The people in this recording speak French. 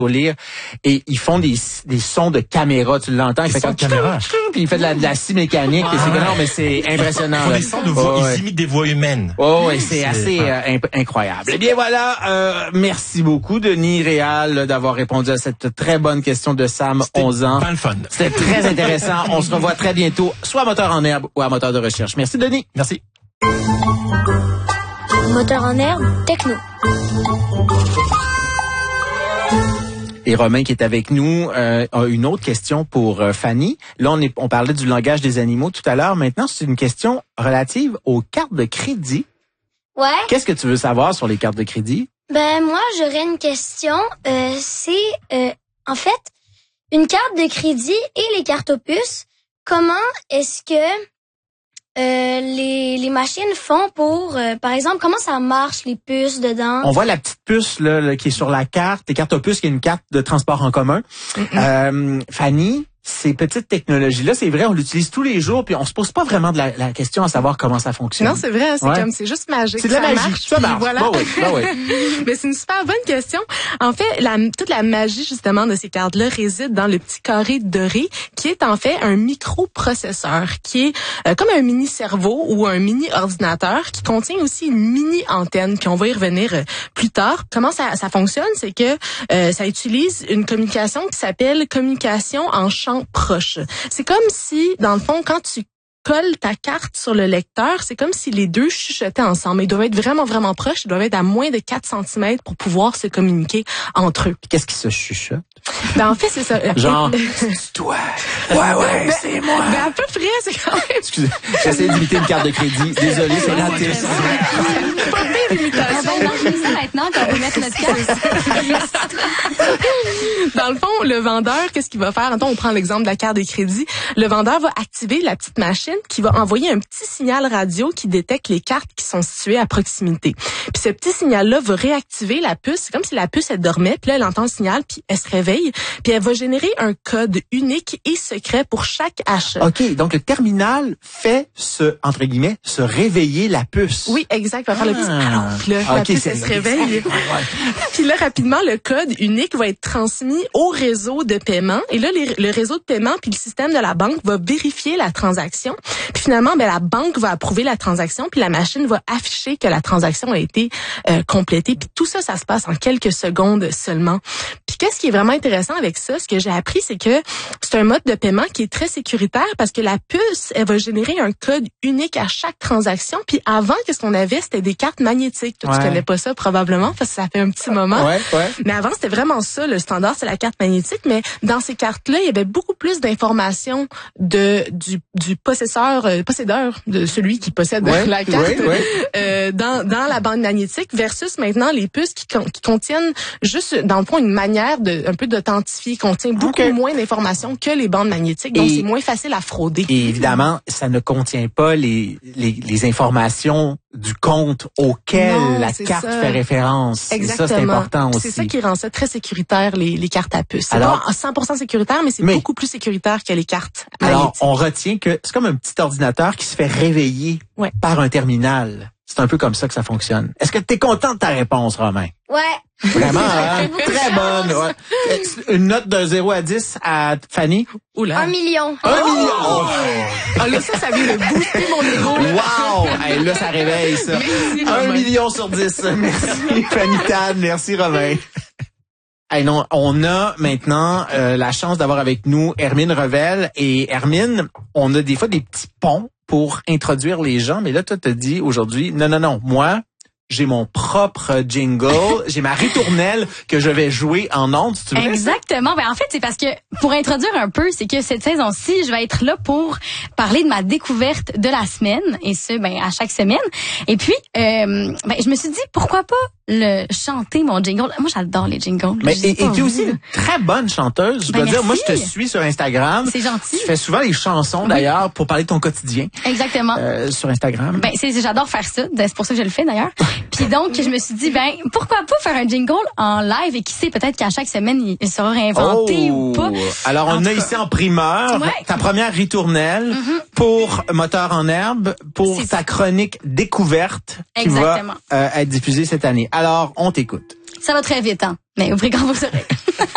lire et ils font des sons de caméra, tu l'entends, il fait comme caméra, puis il fait de la scie mécanique, et c'est non mais c'est impressionnant. Ils font des sons de voix, ils imitent des voix humaines. Oh ouais, c'est assez incroyable. Eh bien voilà, merci beaucoup Denis Réal d'avoir répondu à cette très bonne question de Sam, 11 ans. Pas le fun. C'était très intéressant. On se revoit très bientôt, soit à Moteur en herbe ou à Moteur de recherche. Merci Denis. Merci. Moteur en herbe, techno. Et Romain qui est avec nous a une autre question pour Fanny. Là, on parlait du langage des animaux tout à l'heure. Maintenant, c'est une question relative aux cartes de crédit. Ouais. Qu'est-ce que tu veux savoir sur les cartes de crédit? Ben moi, j'aurais une question. C'est en fait une carte de crédit et les cartes opus. Comment est-ce que les machines font pour, par exemple, comment ça marche, les puces dedans? On voit la petite puce là, qui est sur la carte, les cartes opus, qui est une carte de transport en commun. Fanny, ces petites technologies-là, c'est vrai, on l'utilise tous les jours, puis on se pose pas vraiment de la question à savoir comment ça fonctionne. Non, c'est vrai, c'est juste magique. C'est de la magie, marche, ça marche. Voilà. Ben oui. Mais c'est une super bonne question. En fait, toute la magie justement de ces cartes-là réside dans le petit carré doré, qui est en fait un microprocesseur, qui est comme un mini cerveau ou un mini ordinateur, qui contient aussi une mini antenne, puis on va y revenir plus tard. Comment ça fonctionne, c'est que ça utilise une communication qui s'appelle communication en champ proche. C'est comme si, dans le fond, quand tu colles ta carte sur le lecteur, c'est comme si les deux chuchotaient ensemble. Ils doivent être vraiment, vraiment proches. Ils doivent être à moins de 4 cm pour pouvoir se communiquer entre eux. Qu'est-ce qui se chuchote? Ben, en fait, c'est ça. Genre, c'est toi. Ouais, c'est moi. Ben, à peu près, c'est quand même... Excusez, j'essaie d'imiter une carte de crédit. Désolé, c'est la télé. Pas pire imitation. On va enlever ça maintenant quand on va mettre notre carte. Dans le fond, le vendeur, qu'est-ce qu'il va faire? Attends, on prend l'exemple de la carte de crédit. Le vendeur va activer la petite machine qui va envoyer un petit signal radio qui détecte les cartes qui sont situées à proximité. Puis ce petit signal-là va réactiver la puce. C'est comme si la puce, elle dormait, puis là, elle entend le signal, puis elle se réveille, puis elle va générer un code unique et secret pour chaque achat. OK, donc le terminal fait entre guillemets, se réveiller la puce. Oui, exact. Il va faire le petit allô, puis là, la puce, elle se réveille. Puis là, rapidement, le code unique va être transmis au réseau de paiement. Et là, le réseau de paiement puis le système de la banque va vérifier la transaction. Puis finalement, la banque va approuver la transaction, puis la machine va afficher que la transaction a été complétée. Puis tout ça, ça se passe en quelques secondes seulement. Puis qu'est-ce qui est vraiment intéressant avec ça, ce que j'ai appris, c'est que c'est un mode de paiement qui est très sécuritaire parce que la puce, elle va générer un code unique à chaque transaction. Puis avant, qu'est-ce qu'on avait? C'était des cartes magnétiques. Toi, tu connais pas ça probablement parce que ça fait un petit moment. Ouais. Mais avant, c'était vraiment ça. Le standard, c'est la carte magnétique. Mais dans ces cartes-là, il y avait beaucoup plus d'informations du possédeur, de celui qui possède la carte dans la bande magnétique versus maintenant les puces qui contiennent juste, dans le fond, une manière un peu d'authentifier, contient beaucoup moins d'informations que les bandes magnétiques. Donc, c'est moins facile à frauder. Et évidemment, ça ne contient pas les informations du compte auquel la carte fait référence. Exactement. Et ça, c'est important aussi. C'est ça qui rend ça très sécuritaire, les cartes à puce. C'est alors, pas 100% sécuritaire, mais c'est beaucoup plus sécuritaire que les cartes magnétiques. Alors, on retient que c'est comme un petit ordinateur qui se fait réveiller par un terminal. C'est un peu comme ça que ça fonctionne. Est-ce que tu es content de ta réponse, Romain? Ouais. Vraiment, hein? Très bonne. Ouais. Une note de 0 à 10 à Fanny? Oula. 1 million. 1 million! Ah là, ça vient de booster mon ego. Wow! Hey, là, ça réveille, ça. Merci, 1 million sur 10. Merci, Fanny Tan. Merci, Romain. Hey, non, on a maintenant la chance d'avoir avec nous Hermine Revel. Et Hermine, on a des fois des petits ponts pour introduire les gens. Mais là, toi, t'as dit aujourd'hui, non, moi, j'ai mon propre jingle, j'ai ma ritournelle que je vais jouer en ondes, si tu veux. Exactement. En fait, c'est parce que, pour introduire un peu, c'est que cette saison-ci, je vais être là pour parler de ma découverte de la semaine, et ce, à chaque semaine. Et puis, je me suis dit, pourquoi pas chanter mon jingle. Moi, j'adore les jingles. Mais et tu es aussi une très bonne chanteuse. Je dois dire, moi, je te suis sur Instagram. C'est gentil. Tu fais souvent les chansons, d'ailleurs, pour parler de ton quotidien. Exactement. Sur Instagram. J'adore faire ça. C'est pour ça que je le fais, d'ailleurs. Puis donc, je me suis dit, pourquoi pas faire un jingle en live et qui sait, peut-être qu'à chaque semaine, il sera réinventé ou pas. Alors, on a ici en primeur ta première ritournelle pour Moteur en herbe, pour ta chronique découverte qui va être diffusée cette année. Alors, on t'écoute. Ça va très vite, hein? Mais ouvrez grand vos oreilles.